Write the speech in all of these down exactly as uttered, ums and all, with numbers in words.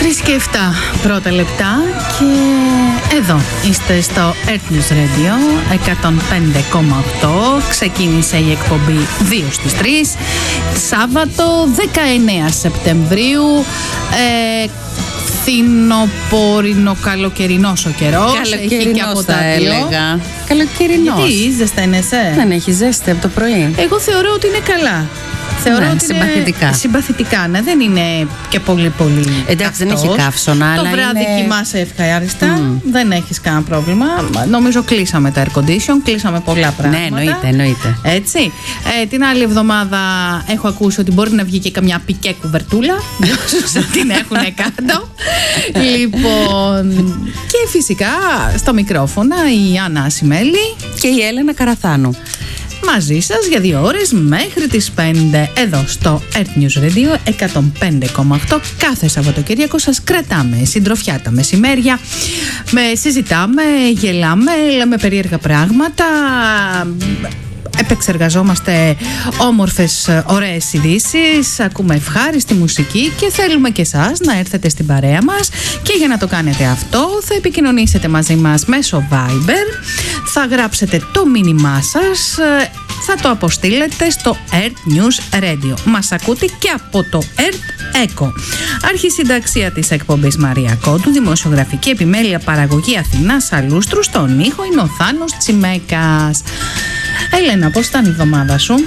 τρεις και επτά πρώτα λεπτά και εδώ είστε στο Earth News Radio εκατόν πέντε κόμμα οκτώ. Ξεκίνησε η εκπομπή δύο στις τρεις, Σάββατο δεκαεννέα Σεπτεμβρίου. ε, Φθινοπόρινο, καλοκαιρινός ο καιρός. Καλοκαιρινός θα έλεγα. Καλοκαιρινός. Γιατί ζεσταίνεσαι? Δεν έχει ζέστη από το πρωί. Εγώ θεωρώ ότι είναι καλά. Θεωρώ ναι, ότι συμπαθητικά. Είναι συμπαθητικά, ναι, δεν είναι και πολύ πολύ. Εντάξει, δεν έχει καύσωνα, το αλλά βράδυ είναι... κοιμάσαι ευχάριστα, mm. δεν έχεις κανένα πρόβλημα. Νομίζω κλείσαμε τα air condition, κλείσαμε πολλά πράγματα. Ναι, εννοείται, εννοείται. Έτσι. Ε, την άλλη εβδομάδα έχω ακούσει ότι μπορεί να βγει και καμιά πικέ κουβερτούλα. Την έχουν κάτω. Λοιπόν. Και φυσικά στα μικρόφωνα η Άννα Ασημέλη και η Έλενα Καραθάνου. Μαζί σας για δύο ώρες μέχρι τις πέντε εδώ στο Earth News Radio εκατόν πέντε κόμμα οκτώ. Κάθε Σαββατοκύριακο σας κρατάμε συντροφιά τα μεσημέρια. Με συζητάμε, γελάμε, λέμε περίεργα πράγματα, επεξεργαζόμαστε όμορφες, ωραίες ειδήσεις, ακούμε ευχάριστη μουσική και θέλουμε και εσάς να έρθετε στην παρέα μας. Και για να το κάνετε αυτό θα επικοινωνήσετε μαζί μας μέσω Viber, θα γράψετε το μήνυμά σας, θα το αποστείλετε στο Earth News Radio. Μας ακούτε και από το Earth Echo. Αρχισυνταξία της εκπομπής Μαρία Κόντου, δημοσιογραφική επιμέλεια παραγωγή Αθηνά Σαλούστρου, στον ήχο είναι ο Θάνος Τσιμέκας. Έλενα, πώς ήταν η εβδομάδα σου?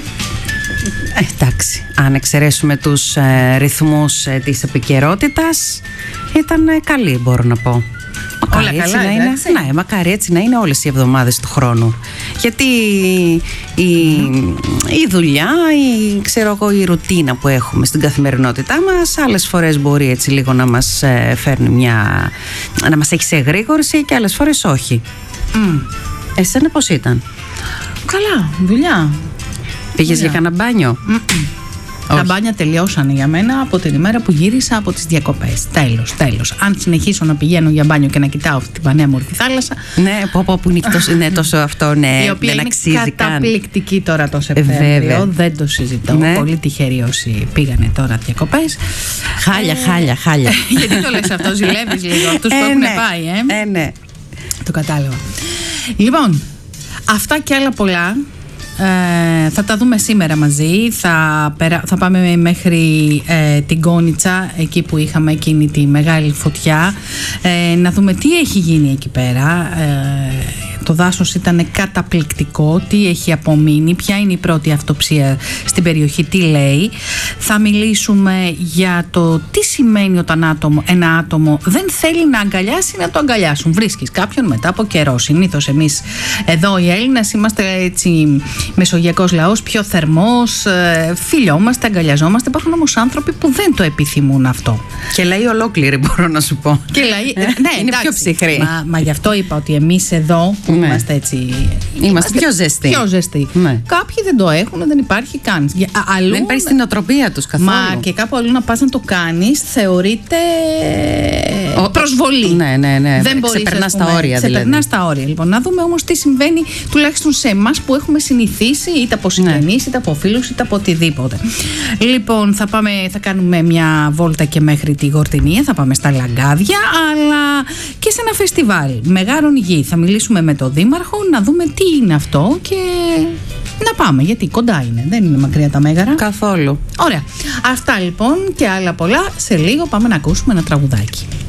Ε, εντάξει, αν εξαιρέσουμε τους ε, ρυθμούς ε, της επικαιρότητας, ήταν ε, καλή, μπορώ να πω. Μακάρι όλα έτσι καλά, να είναι, ναι, μακάρι έτσι να είναι όλες οι εβδομάδες του χρόνου. Γιατί η, η δουλειά, η, ξέρω εγώ, η ρουτίνα που έχουμε στην καθημερινότητά μας, άλλες φορές μπορεί έτσι λίγο να μας ε, φέρνει μια, να μας έχει σε εγρήγορση και άλλες φορές όχι. Mm. Εσένα πώς ήταν? Καλά, δουλειά. Πήγες δουλειά. Για κανένα μπάνιο? Τα μπάνια τελειώσανε για μένα από την ημέρα που γύρισα από τις διακοπές. Τέλος, τέλος. Αν συνεχίσω να πηγαίνω για μπάνιο και να κοιτάω αυτή την πανέμορφη θάλασσα. Ναι, πω πω που είναι τόσο, ναι, τόσο αυτό, ναι, η οποία δεν είναι αξίζει καταπληκτική καν. Τώρα το Σεπτέμβριο. Δεν το συζητώ. Ναι. Πολύ τυχεροί όσοι πήγανε τώρα διακοπές. Χάλια, ε, χάλια, χάλια. Γιατί το λες αυτό, ζηλεύεις λίγο αυτούς ε, που έχουν ναι. πάει, ε. ε ναι. Το κατάλαβα. Λοιπόν, αυτά και άλλα πολλά. Ε, θα τα δούμε σήμερα μαζί. Θα, περα, θα πάμε μέχρι ε, την Κόνιτσα, εκεί που είχαμε εκείνη τη μεγάλη φωτιά, ε, να δούμε τι έχει γίνει εκεί πέρα. ε, Το δάσος ήταν καταπληκτικό. Τι έχει απομείνει, ποια είναι η πρώτη αυτοψία στην περιοχή, τι λέει. Θα μιλήσουμε για το τι σημαίνει όταν άτομο, ένα άτομο δεν θέλει να αγκαλιάσει, να το αγκαλιάσουν. Βρίσκεις κάποιον μετά από καιρό. Συνήθως εμείς εδώ οι Έλληνες είμαστε έτσι μεσογειακός λαός, πιο θερμός, φιλιόμαστε, αγκαλιαζόμαστε. Υπάρχουν όμως άνθρωποι που δεν το επιθυμούν αυτό. Και λέει ολόκληρη, μπορώ να σου πω. Και λέει, ναι, είναι εντάξει, πιο ψυχρή. Μα, μα γι' αυτό είπα ότι εμείς εδώ που ναι. είμαστε έτσι. Είμαστε, είμαστε πιο ζεστοί. Πιο ζεστοί. Ναι. Κάποιοι δεν το έχουν, δεν υπάρχει καν. Αλλού, δεν υπάρχει στην οτροπία τους καθόλου. Μα και κάπου αλλού να πας να το κάνεις θεωρείται Ο, προσβολή. Ναι, ναι, ναι. Δεν μπορείς, ξεπερνάς τα όρια δηλαδή. Ξεπερνάς τα όρια. Λοιπόν, να δούμε όμως τι συμβαίνει τουλάχιστον σε εμάς που έχουμε συνηθίσει είτε από συγγενείς, ναι. είτε από φίλους, είτε από οτιδήποτε. Λοιπόν, θα, πάμε, θα κάνουμε μια βόλτα και μέχρι τη Γορτινία, θα πάμε στα Λαγκάδια, αλλά και σε ένα φεστιβάλ Μεγάρων Γη. Θα μιλήσουμε με τον Δήμαρχο να δούμε τι είναι αυτό και να πάμε, γιατί κοντά είναι, δεν είναι μακριά τα Μέγαρα. Καθόλου. Ωραία. Αυτά λοιπόν και άλλα πολλά. Σε λίγο πάμε να ακούσουμε ένα τραγουδάκι.